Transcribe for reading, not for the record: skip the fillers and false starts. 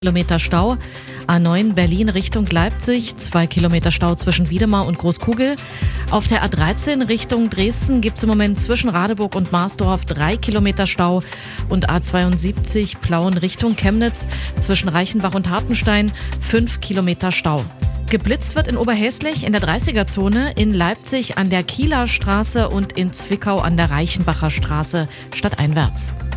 Kilometer Stau. A9 Berlin Richtung Leipzig, 2 Kilometer Stau zwischen Wiedemar und Großkugel. Auf der A13 Richtung Dresden gibt es im Moment zwischen Radeburg und Marsdorf 3 Kilometer Stau. Und A72 Plauen Richtung Chemnitz zwischen Reichenbach und Hartenstein 5 Kilometer Stau. Geblitzt wird in Oberhäslich in der 30er-Zone, in Leipzig an der Kieler Straße und in Zwickau an der Reichenbacher Straße stadteinwärts.